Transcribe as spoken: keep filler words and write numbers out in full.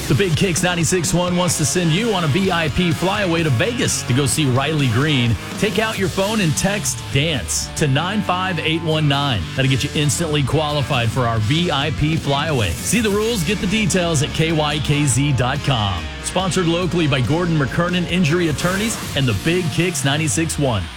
The Big Kicks ninety-six point one wants to send you on a V I P flyaway to Vegas to go see Riley Green. Take out your phone and text DANCE to nine five eight one nine. That'll get you instantly qualified for our V I P flyaway. See the rules, get the details at K Y K Z dot com. Sponsored locally by Gordon McKernan Injury Attorneys and the Big Kicks ninety-six point one.